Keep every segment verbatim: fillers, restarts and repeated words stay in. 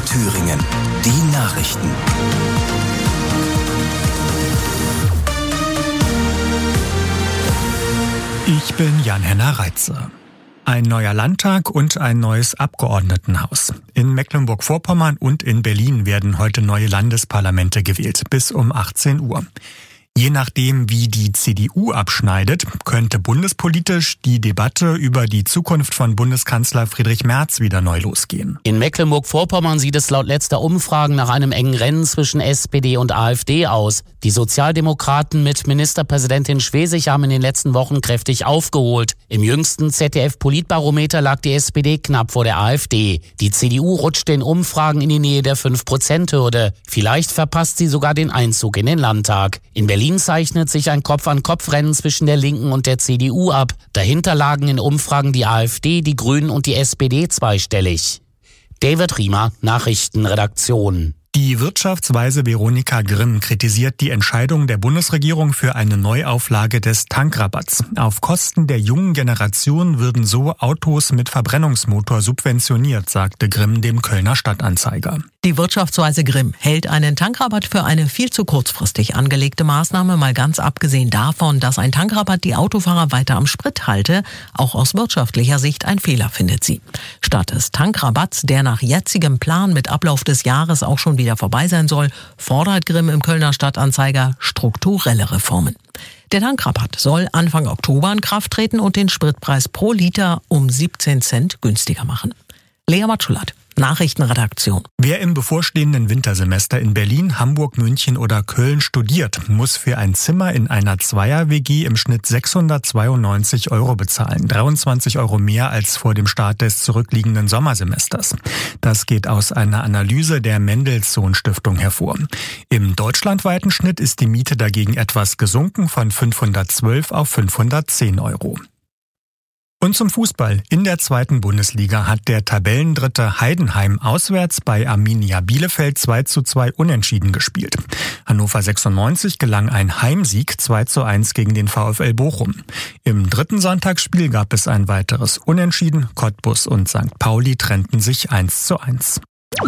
Thüringen. Die Nachrichten. Ich bin Jan-Henner Reitze. Ein neuer Landtag und ein neues Abgeordnetenhaus. In Mecklenburg-Vorpommern und in Berlin werden heute neue Landesparlamente gewählt, bis um achtzehn Uhr. Je nachdem, wie die C D U abschneidet, könnte bundespolitisch die Debatte über die Zukunft von Bundeskanzler Friedrich Merz wieder neu losgehen. In Mecklenburg-Vorpommern sieht es laut letzter Umfragen nach einem engen Rennen zwischen S P D und AfD aus. Die Sozialdemokraten mit Ministerpräsidentin Schwesig haben in den letzten Wochen kräftig aufgeholt. Im jüngsten Z D F-Politbarometer lag die S P D knapp vor der AfD. Die C D U rutschte in Umfragen in die Nähe der fünf Prozent Hürde. Vielleicht verpasst sie sogar den Einzug in den Landtag. In Berlin zeichnet sich ein Kopf-an-Kopf-Rennen zwischen der Linken und der C D U ab. Dahinter lagen in Umfragen die AfD, die Grünen und die S P D zweistellig. David Riemer, Nachrichtenredaktion. Die Wirtschaftsweise Veronika Grimm kritisiert die Entscheidung der Bundesregierung für eine Neuauflage des Tankrabatts. Auf Kosten der jungen Generation würden so Autos mit Verbrennungsmotor subventioniert, sagte Grimm dem Kölner Stadtanzeiger. Die Wirtschaftsweise Grimm hält einen Tankrabatt für eine viel zu kurzfristig angelegte Maßnahme, mal ganz abgesehen davon, dass ein Tankrabatt die Autofahrer weiter am Sprit halte. Auch aus wirtschaftlicher Sicht ein Fehler, findet sie. Statt des Tankrabatts, der nach jetzigem Plan mit Ablauf des Jahres auch schon wieder vorbei sein soll, fordert Grimm im Kölner Stadtanzeiger strukturelle Reformen. Der Tankrabatt soll Anfang Oktober in Kraft treten und den Spritpreis pro Liter um siebzehn Cent günstiger machen. Lea Matschulat, Nachrichtenredaktion. Wer im bevorstehenden Wintersemester in Berlin, Hamburg, München oder Köln studiert, muss für ein Zimmer in einer Zweier-W G im Schnitt sechshundertzweiundneunzig Euro bezahlen. dreiundzwanzig Euro mehr als vor dem Start des zurückliegenden Sommersemesters. Das geht aus einer Analyse der Mendelssohn-Stiftung hervor. Im deutschlandweiten Schnitt ist die Miete dagegen etwas gesunken von fünfhundertzwölf auf fünfhundertzehn Euro. Und zum Fußball. In der zweiten Bundesliga hat der Tabellendritte Heidenheim auswärts bei Arminia Bielefeld zwei zu zwei unentschieden gespielt. Hannover sechsundneunzig gelang ein Heimsieg zwei zu eins gegen den VfL Bochum. Im dritten Sonntagsspiel gab es ein weiteres Unentschieden. Cottbus und Sankt Pauli trennten sich eins zu eins.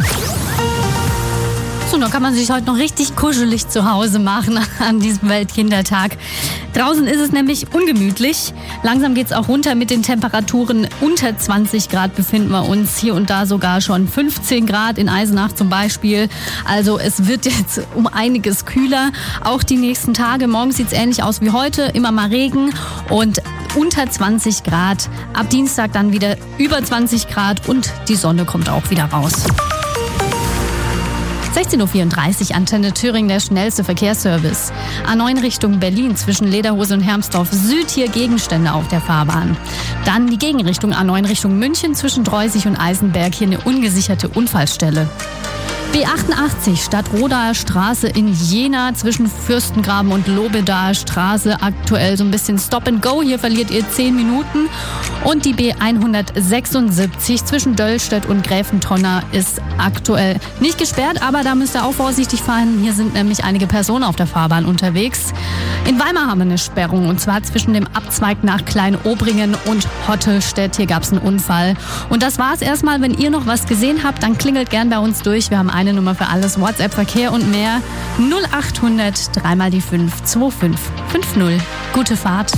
So, da kann man sich heute noch richtig kuschelig zu Hause machen an diesem Weltkindertag. Draußen ist es nämlich ungemütlich. Langsam geht's auch runter mit den Temperaturen. Unter zwanzig Grad befinden wir uns. Hier und da sogar schon fünfzehn Grad, in Eisenach zum Beispiel. Also es wird jetzt um einiges kühler. Auch die nächsten Tage. Morgen sieht's ähnlich aus wie heute. Immer mal Regen und unter zwanzig Grad. Ab Dienstag dann wieder über zwanzig Grad und die Sonne kommt auch wieder raus. sechzehn Uhr vierunddreißig, Antenne Thüringen, der schnellste Verkehrsservice. A neun Richtung Berlin zwischen Lederhose und Hermsdorf Süd, hier Gegenstände auf der Fahrbahn. Dann die Gegenrichtung A neun Richtung München zwischen Dreusig und Eisenberg, hier eine ungesicherte Unfallstelle. B achtundachtzig Stadtrodaer Straße in Jena zwischen Fürstengraben und Lobedaer Straße. Aktuell so ein bisschen Stop and Go. Hier verliert ihr zehn Minuten. Und die B hundertsechsundsiebzig zwischen Döllstedt und Gräfentonner ist aktuell nicht gesperrt, aber da müsst ihr auch vorsichtig fahren. Hier sind nämlich einige Personen auf der Fahrbahn unterwegs. In Weimar haben wir eine Sperrung und zwar zwischen dem Abzweig nach Klein-Obringen und Hottelstedt. Hier gab es einen Unfall. Und das war's erstmal. Wenn ihr noch was gesehen habt, dann klingelt gern bei uns durch. Wir haben eine Nummer für alles, WhatsApp, Verkehr und mehr. null achthundert, dreimal die fünf, zwei fünf fünf null. Gute Fahrt.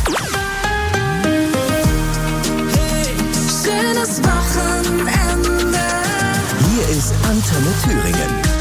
Hey, schönes Wochenende. Hier ist Antenne Thüringen.